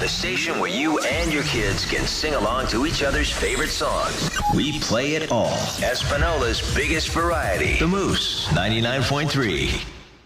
the station where you and your kids can sing along to each other's favorite songs. We play it all. Espanola's biggest variety. The Moose, 99.3.